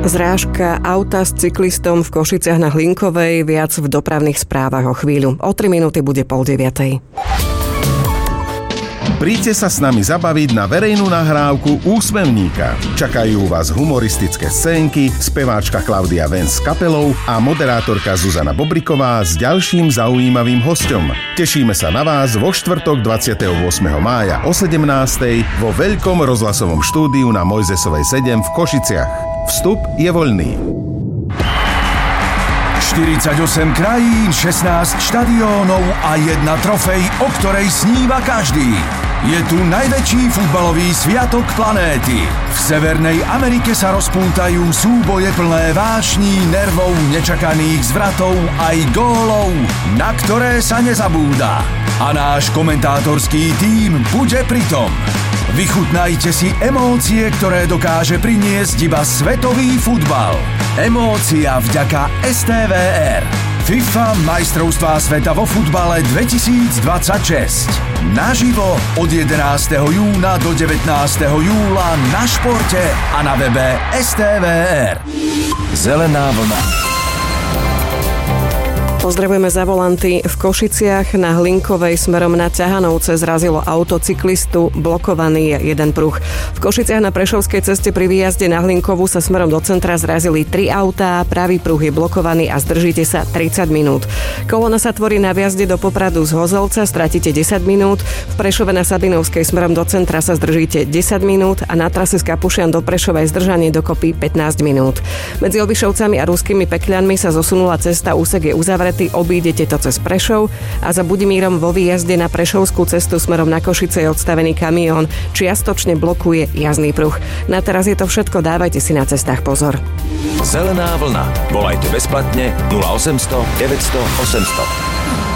Zrážka auta s cyklistom v Košiciach na Hlinkovej, viac v dopravných správach o chvíľu. O 3 minúty bude 8:30. Príďte sa s nami zabaviť na verejnú nahrávku Úsmevníka. Čakajú vás humoristické scénky, speváčka Klaudia Vens s kapelou a moderátorka Zuzana Bobriková s ďalším zaujímavým hosťom. Tešíme sa na vás vo štvrtok 28. mája o 17:00 vo veľkom rozhlasovom štúdiu na Mojzesovej 7 v Košiciach. Vstup je voľný. 48 krajín, 16 štadiónov a jedna trofej, o ktorej sníva každý. Je tu najväčší futbalový sviatok planéty. V Severnej Amerike sa rozpútajú súboje plné vášní, nervov, nečakaných zvratov aj gólov, na ktoré sa nezabúda. A náš komentátorský tím bude pritom. Vychutnajte si emócie, ktoré dokáže priniesť iba svetový futbal. Emócia vďaka STVR. FIFA majstrovstvá sveta vo futbale 2026. Naživo od 11. júna do 19. júla na športe a na webe STVR. Zelená vlna. Pozdravujeme za volanty. V Košiciach na Hlinkovej smerom na Ťahanovce zrazilo auto cyklistu, blokovaný je jeden pruh. V Košiciach na Prešovskej ceste pri výjazde na Hlinkovú sa smerom do centra zrazili 3 autá, pravý pruh je blokovaný a zdržíte sa 30 minút. Kolona sa tvorí na vjazde do Popradu z Hozelca, stratíte 10 minút, v Prešove na Sabinovskej smerom do centra sa zdržíte 10 minút a na trase z Kapušian do Prešova je zdržanie dokopy 15 minút. Medzi Obišovcami a Ruskými Pekľanmi sa zosunula cesta, úsek je uzavretý, obídete to cez Prešov a za Budimírom vo výjazde na Prešovskú cestu smerom na Košice je odstavený kamión, čiastočne blokuje jazdný pruh. Na teraz je to všetko, dávajte si na cestách pozor. Zelená vlna. Volajte bezplatne 0800 900 800.